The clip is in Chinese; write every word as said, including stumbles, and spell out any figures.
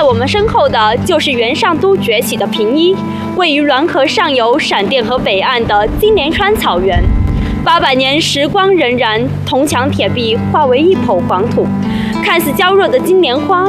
我们身后的就是元上都崛起的平邑，位于滦河上游闪电河北岸的金莲川草原。八百年时光荏苒，铜墙铁壁化为一抔黄土，看似娇弱的金莲花